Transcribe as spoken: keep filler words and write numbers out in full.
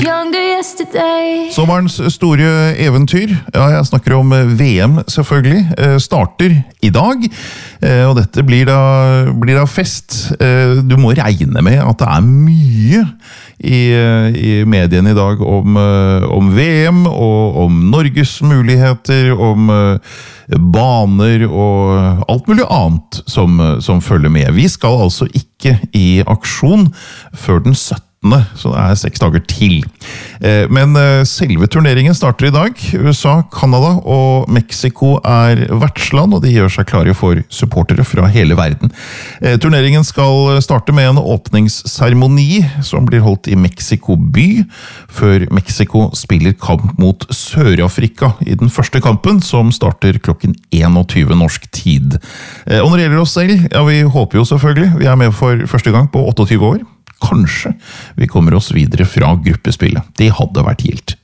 Sommerens store eventyr, ja, jeg snakker om V M selvfølgelig, starter i dag, og dette blir da, blir da fest. Du må regne med at det er mye i, i mediene i dag om, om V M, og om Norges muligheter, om baner og alt mulig annet som, som følger med. Vi skal altså ikke i aksjon før den syttende, så det er seks dager til. Men selve turneringen starter i dag. U S A, Kanada og Mexico er vertsland, og de gjør seg klare for supportere fra hele verden. Turneringen skal starte med en åpningsseremoni som blir holdt i Mexico by, før Mexico spiller kamp mot Sør-Afrika i den første kampen, som starter klokken enogtyve norsk tid. Og når det gjelder oss selv, ja, vi håper jo selvfølgelig, vi er med for første gang på otteogtyve år. Kanskje vi kommer oss videre fra gruppespillet. Det hadde vært gildt.